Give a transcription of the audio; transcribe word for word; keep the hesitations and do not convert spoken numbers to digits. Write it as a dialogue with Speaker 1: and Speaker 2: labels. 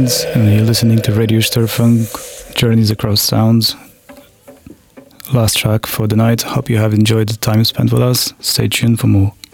Speaker 1: Science, and you're listening to Radio Stirfunk, Journeys Across Sounds. Last track for the night. Hope you have enjoyed the time spent with us. Stay tuned for more.